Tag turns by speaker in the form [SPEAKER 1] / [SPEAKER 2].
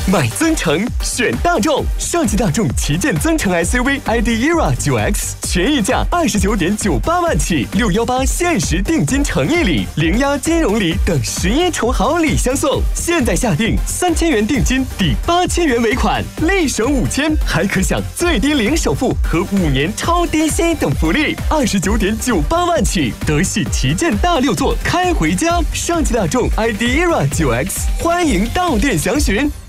[SPEAKER 1] 买增程选大众，上汽大众旗舰增程 SUV ID ERA 9X， 权益价29.98万起，618限时定金诚意礼、零押金融礼等11重好礼相送。现在下定3000元定金抵8000元尾款，立省5000，还可享最低零首付和5年超低息等福利，29.98万起，德系旗舰大6座开回家。上汽大众 ID ERA 9X， 欢迎到店详询。